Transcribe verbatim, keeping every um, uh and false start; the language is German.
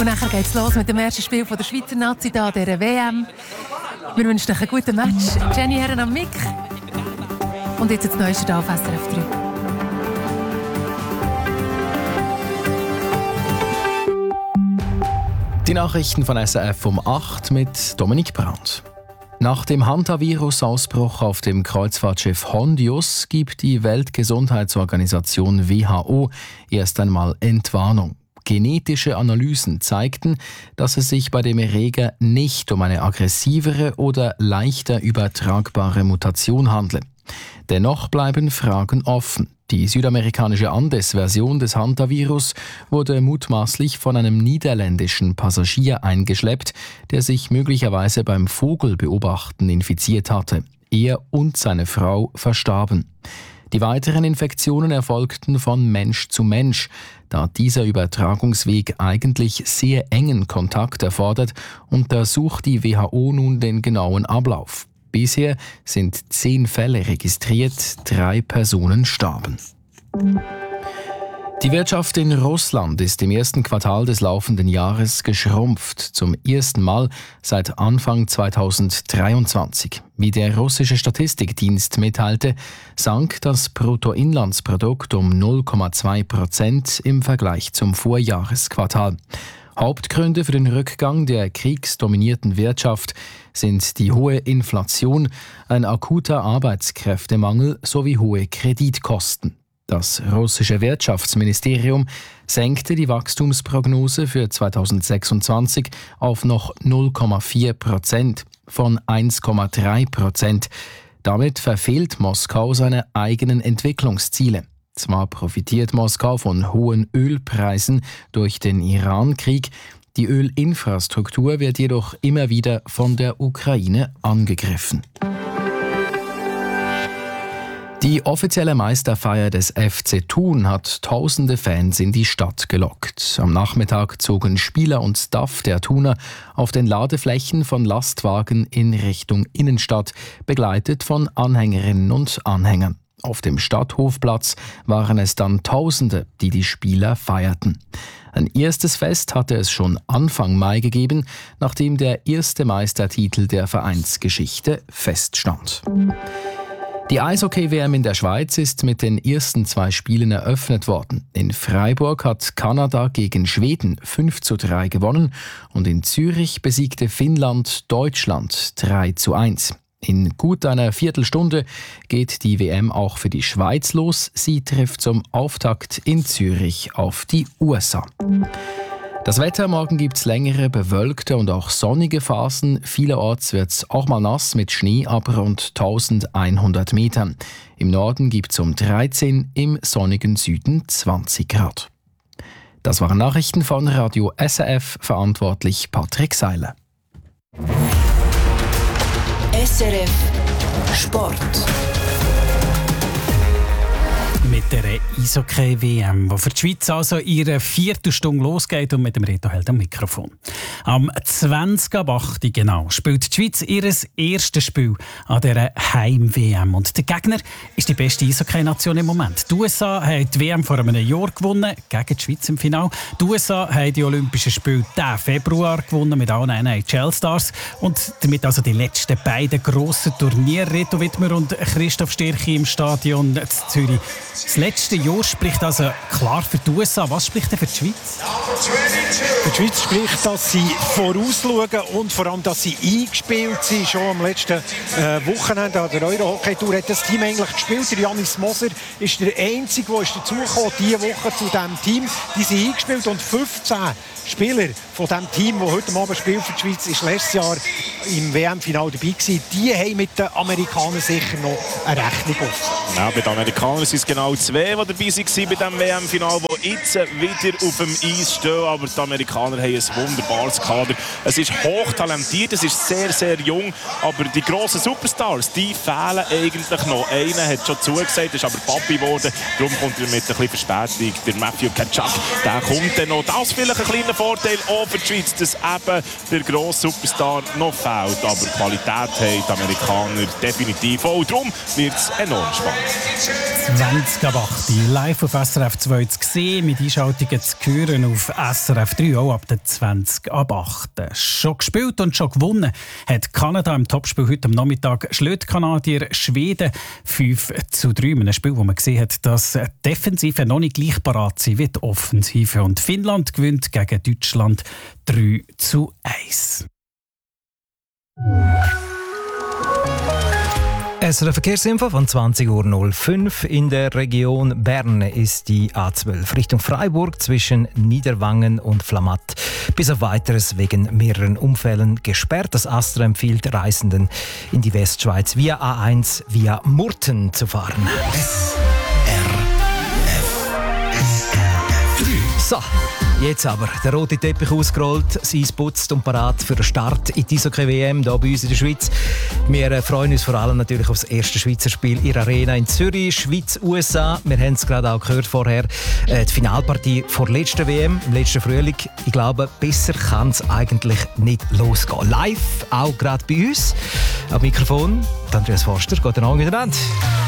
Und nachher geht es los mit dem ersten Spiel von der Schweizer Nazi hier an dieser W M. Wir wünschen euch einen guten Match. Jenny Herren am Mic. Und jetzt das Neueste hier auf S R F drei. Die Nachrichten von S R F um acht mit Dominik Brandt. Nach dem Hantavirus-Ausbruch auf dem Kreuzfahrtschiff Hondius gibt die Weltgesundheitsorganisation W H O erst einmal Entwarnung. Genetische Analysen zeigten, dass es sich bei dem Erreger nicht um eine aggressivere oder leichter übertragbare Mutation handle. Dennoch bleiben Fragen offen. Die südamerikanische Andes-Version des Hantavirus wurde mutmaßlich von einem niederländischen Passagier eingeschleppt, der sich möglicherweise beim Vogelbeobachten infiziert hatte. Er und seine Frau verstarben. Die weiteren Infektionen erfolgten von Mensch zu Mensch, da dieser Übertragungsweg eigentlich sehr engen Kontakt erfordert, untersucht die W H O nun den genauen Ablauf. Bisher sind zehn Fälle registriert, drei Personen starben. Die Wirtschaft in Russland ist im ersten Quartal des laufenden Jahres geschrumpft, zum ersten Mal seit Anfang zweitausenddreiundzwanzig. Wie der russische Statistikdienst mitteilte, sank das Bruttoinlandsprodukt um null Komma zwei Prozent im Vergleich zum Vorjahresquartal. Hauptgründe für den Rückgang der kriegsdominierten Wirtschaft sind die hohe Inflation, ein akuter Arbeitskräftemangel sowie hohe Kreditkosten. Das russische Wirtschaftsministerium senkte die Wachstumsprognose für zweitausendsechsundzwanzig auf noch null Komma vier Prozent von eins Komma drei Prozent. Damit verfehlt Moskau seine eigenen Entwicklungsziele. Zwar profitiert Moskau von hohen Ölpreisen durch den Iran-Krieg, die Ölinfrastruktur wird jedoch immer wieder von der Ukraine angegriffen. Die offizielle Meisterfeier des F C Thun hat tausende Fans in die Stadt gelockt. Am Nachmittag zogen Spieler und Staff der Thuner auf den Ladeflächen von Lastwagen in Richtung Innenstadt, begleitet von Anhängerinnen und Anhängern. Auf dem Stadthofplatz waren es dann Tausende, die die Spieler feierten. Ein erstes Fest hatte es schon Anfang Mai gegeben, nachdem der erste Meistertitel der Vereinsgeschichte feststand. Die Eishockey-W M in der Schweiz ist mit den ersten zwei Spielen eröffnet worden. In Freiburg hat Kanada gegen Schweden fünf zu drei gewonnen und in Zürich besiegte Finnland Deutschland drei zu eins. In gut einer Viertelstunde geht die W M auch für die Schweiz los. Sie trifft zum Auftakt in Zürich auf die U S A. Das Wetter: Morgen gibt es längere, bewölkte und auch sonnige Phasen. Vielerorts wird es auch mal nass mit Schnee ab rund eintausendeinhundert Metern. Im Norden gibt es um dreizehn, im sonnigen Süden zwanzig Grad. Das waren Nachrichten von Radio S R F, verantwortlich Patrick Seiler. S R F Sport. Mit der Eishockey-W M, die für die Schweiz also ihre vierte Stunde losgeht, und mit dem Reto Held am Mikrofon. Am zwanzig ab acht genau spielt die Schweiz ihr erstes Spiel an dieser Heim-W M. Und der Gegner ist die beste Eishockey-Nation im Moment. Die U S A haben die W M vor einem Jahr gewonnen, gegen die Schweiz im Finale. Die U S A haben die Olympischen Spiele diesen Februar gewonnen mit allen N H L-Stars. Und damit also die letzten beiden grossen Turniere. Reto Wittmer und Christoph Stirchi im Stadion in Zürich. Das letzte Jahr spricht also klar für die U S A. Was spricht denn für die Schweiz? Für die Schweiz spricht, dass sie vorausschauen und vor allem, dass sie eingespielt sind. Schon am letzten äh, Wochenende an der Euro-Hockey-Tour hat das Team eigentlich gespielt. Der Janis Moser ist der Einzige, der dazugekommen diese Woche zu diesem Team. Die sind eingespielt und fünfzehn Spieler von dem Team, das heute Abend spielt für die Schweiz, ist letztes Jahr im W M-Final dabei gewesen. Die haben mit den Amerikanern sicher noch eine Rechnung offen. Ja, bei den Amerikanern sind es genau zwei, die dabei waren bei diesem W M-Final, die jetzt wieder auf dem Eis stehen. Aber die Amerikaner haben ein wunderbares Kader. Es ist hochtalentiert, es ist sehr, sehr jung. Aber die grossen Superstars, die fehlen eigentlich noch. Einer hat schon zugesagt, ist aber Papi geworden. Darum kommt er mit ein bisschen Verspätung. Der Matthew Tkachuk, der kommt dann noch. Das ist vielleicht ein kleiner Vorteil auch für die Schweiz, dass eben der grosse Superstar noch fehlt. Aber Qualität haben die Amerikaner definitiv auch. Darum wird es enorm spannend. zwanzig zwanzig ab acht live auf S R F zwei zu sehen, mit Einschaltungen zu hören auf S R F drei, auch ab der zwanzig ab acht. Schon gespielt und schon gewonnen hat Kanada im Topspiel heute am Nachmittag. Schlägt Kanadier Schweden fünf zu drei. In einem Spiel, wo man gesehen hat, dass die Defensive noch nicht gleich parat sind wie die Offensive. Und Finnland gewinnt gegen Deutschland drei zu eins. S R F Verkehrsinfo von zwanzig Uhr null fünf. In der Region Bern ist die A zwölf Richtung Freiburg zwischen Niederwangen und Flamatt bis auf Weiteres wegen mehreren Unfällen gesperrt. Das Astra empfiehlt Reisenden in die Westschweiz via A eins via Murten zu fahren. S R F So, jetzt aber der rote Teppich ausgerollt, sie ist putzt und parat für den Start in die Eishockey-W M hier bei uns in der Schweiz. Wir äh, freuen uns vor allem natürlich auf das erste Schweizer Spiel in der Arena in Zürich, Schweiz U S A. Wir haben es gerade auch gehört vorher, äh, die Finalpartie vor der letzten W M, im letzten Frühling. Ich glaube, besser kann es eigentlich nicht losgehen. Live, auch gerade bei uns. Am Mikrofon, Andreas Forster, guten Abend miteinander.